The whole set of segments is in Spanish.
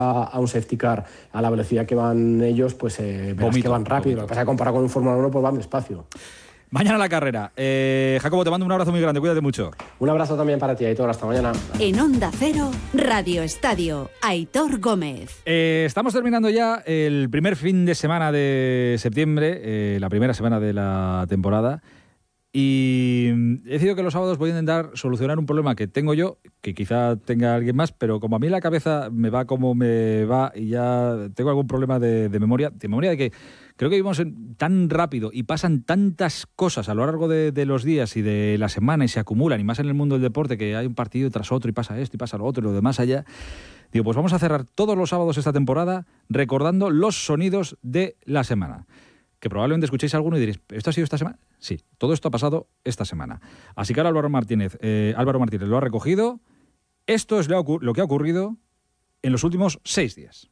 a un safety car a la velocidad que van ellos, pues verás que van rápido. Lo que pasa es que comparado con un Fórmula 1, pues van despacio. Mañana la carrera. Jacobo, te mando un abrazo muy grande, cuídate mucho. Un abrazo también para ti, Aitor, hasta mañana. En Onda Cero, Radio Estadio, Aitor Gómez. Estamos terminando ya el primer fin de semana de septiembre, la primera semana de la temporada, y he decidido que los sábados voy a intentar solucionar un problema que tengo yo, que quizá tenga alguien más, pero como a mí la cabeza me va como me va y ya tengo algún problema de memoria de que creo que vivimos tan rápido y pasan tantas cosas a lo largo de los días y de la semana y se acumulan, y más en el mundo del deporte, que hay un partido tras otro y pasa esto y pasa lo otro y lo demás allá. Digo, pues vamos a cerrar todos los sábados esta temporada recordando los sonidos de la semana. Que probablemente escuchéis alguno y diréis, ¿esto ha sido esta semana? Sí, todo esto ha pasado esta semana. Así que ahora Álvaro Martínez lo ha recogido. Esto es lo que ha ocurrido en los últimos 6 días.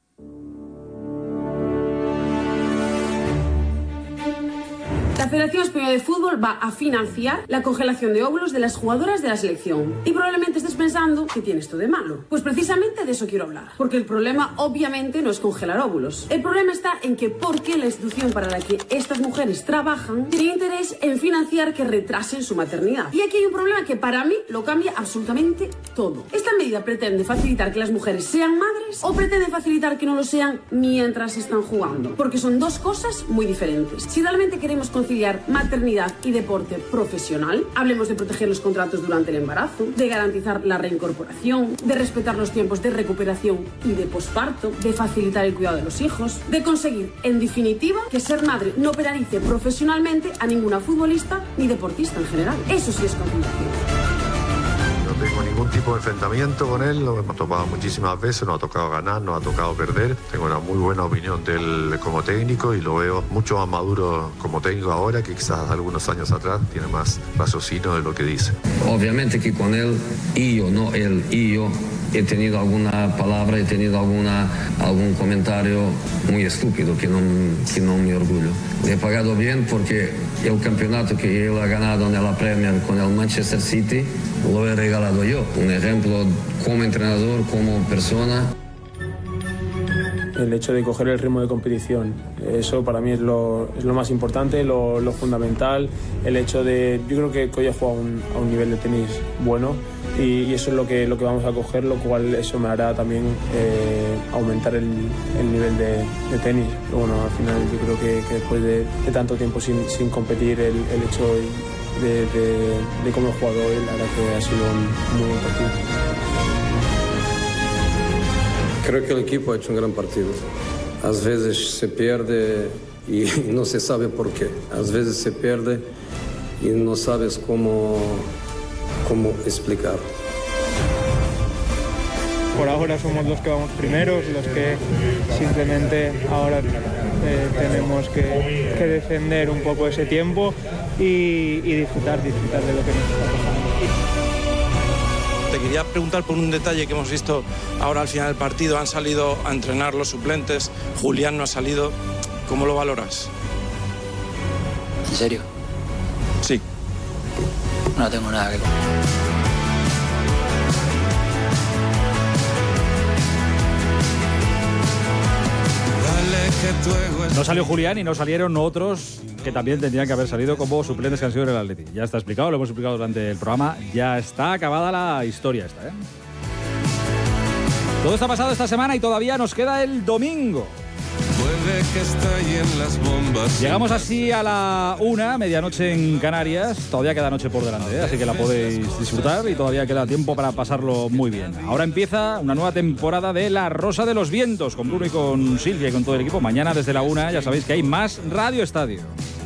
La Federación Española de Fútbol va a financiar la congelación de óvulos de las jugadoras de la selección. Y probablemente estés pensando, ¿qué tiene esto de malo? Pues precisamente de eso quiero hablar. Porque el problema obviamente no es congelar óvulos. El problema está en que ¿por qué la institución para la que estas mujeres trabajan tiene interés en financiar que retrasen su maternidad? Y aquí hay un problema que para mí lo cambia absolutamente todo. ¿Esta medida pretende facilitar que las mujeres sean madres o pretende facilitar que no lo sean mientras están jugando? Porque son dos cosas muy diferentes. Si realmente queremos conciliar maternidad y deporte profesional, hablemos de proteger los contratos durante el embarazo, de garantizar la reincorporación, de respetar los tiempos de recuperación y de posparto, de facilitar el cuidado de los hijos, de conseguir, en definitiva, que ser madre no penalice profesionalmente a ninguna futbolista ni deportista en general. Eso sí es conciliación. No tengo ningún tipo de enfrentamiento con él, lo hemos topado muchísimas veces, nos ha tocado ganar, nos ha tocado perder. Tengo una muy buena opinión de él como técnico y lo veo mucho más maduro como técnico ahora que quizás algunos años atrás. Tiene más raciocinio de lo que dice. Obviamente que con él y yo, no él y yo, he tenido alguna palabra, he tenido algún comentario muy estúpido que no me orgullo. Le he pagado bien porque el campeonato que él ha ganado en la Premier con el Manchester City lo he regalado yo. Un ejemplo como entrenador, como persona. El hecho de coger el ritmo de competición, eso para mí es lo más importante, lo fundamental. El hecho de, yo creo que hoy he jugado a un nivel de tenis bueno y eso es lo que vamos a coger, lo cual eso me hará también aumentar el nivel de tenis. Pero bueno, al final yo creo que después de tanto tiempo sin competir, el hecho de cómo he jugado hoy, la verdad que ha sido un muy buen partido. Creo que el equipo ha hecho un gran partido. A veces se pierde y no se sabe por qué. A veces se pierde y no sabes cómo explicar. Por ahora somos los que vamos primeros, los que simplemente ahora tenemos que defender un poco ese tiempo y disfrutar de lo que nos está pasando. Te quería preguntar por un detalle que hemos visto ahora al final del partido. Han salido a entrenar los suplentes, Julián no ha salido. ¿Cómo lo valoras? ¿En serio? Sí. No tengo nada que contar. No salió Julián y no salieron otros que también tendrían que haber salido como suplentes que han sido en el Atleti. Ya está explicado, lo hemos explicado durante el programa. Ya está acabada la historia esta, ¿eh? Todo está pasado esta semana y todavía nos queda el domingo. Puede que estallen las bombas. Llegamos así a la 1, medianoche en Canarias. Todavía queda noche por delante, ¿eh? Así que la podéis disfrutar y todavía queda tiempo para pasarlo muy bien. Ahora empieza una nueva temporada de La Rosa de los Vientos, con Bruno y con Silvia y con todo el equipo. Mañana desde la 1 ya sabéis que hay más Radio Estadio.